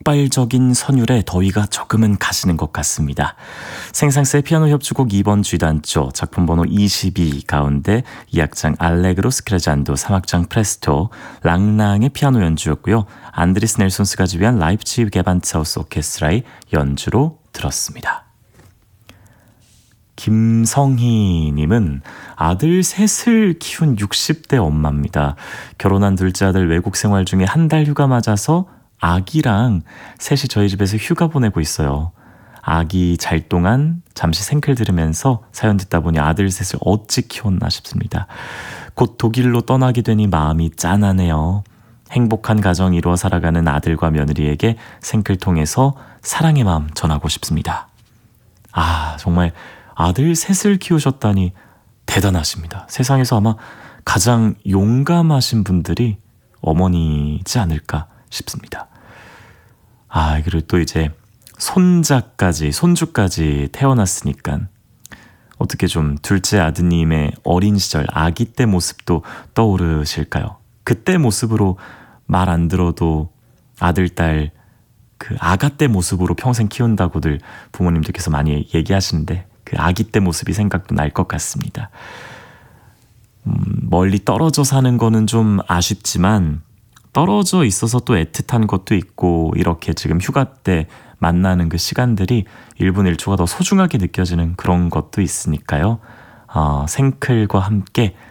폭발적인 선율에 더위가 조금은 가시는 것 같습니다. 생상스의 피아노 협주곡 2번 G단조 작품 번호 22 가운데 2악장 알레그로 스크레잔도 3악장 프레스토 랑랑의 피아노 연주였고요. 안드리스 넬손스가 지휘한 라이프치히 게반츠하우스 오케스트라의 연주로 들었습니다. 김성희님은 아들 셋을 키운 60대 엄마입니다. 결혼한 둘째 아들 외국 생활 중에 한 달 휴가 맞아서 아기랑 셋이 저희 집에서 휴가 보내고 있어요. 아기 잘 동안 잠시 생클 들으면서 사연 듣다 보니 아들 셋을 어찌 키웠나 싶습니다. 곧 독일로 떠나게 되니 마음이 짠하네요. 행복한 가정 이루어 살아가는 아들과 며느리에게 생클 통해서 사랑의 마음 전하고 싶습니다. 정말 아들 셋을 키우셨다니 대단하십니다. 세상에서 아마 가장 용감하신 분들이 어머니지 않을까 싶습니다. 그리고 또 이제 손주까지 태어났으니까 어떻게 좀 둘째 아드님의 어린 시절 아기 때 모습도 떠오르실까요? 그때 모습으로 말 안 들어도 아들, 딸 그 아가 때 모습으로 평생 키운다고들 부모님들께서 많이 얘기하시는데 그 아기 때 모습이 생각도 날 것 같습니다. 멀리 떨어져 사는 거는 좀 아쉽지만 떨어져 있어서 또 애틋한 것도 있고 이렇게 지금 휴가 때 만나는 그 시간들이 1분 1초가 더 소중하게 느껴지는 그런 것도 있으니까요. 생클과 함께